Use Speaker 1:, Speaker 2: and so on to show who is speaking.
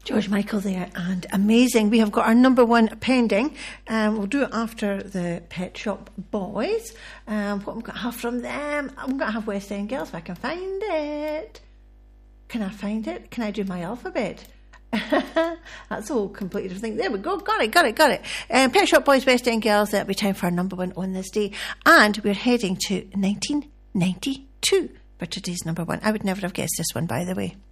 Speaker 1: George Michael there, and amazing. We have got our number one pending. We'll do it after the Pet Shop Boys. What am I going to have from them? I'm going to have West End Girls if I can find it. Can I find it? Can I do my alphabet? That's all completely different thing. There we go. Got it. Pet Shop Boys, West End Girls. That'll be time for our number one on this day. And we're heading to 1992 for today's number one. I would never have guessed this one, by the way.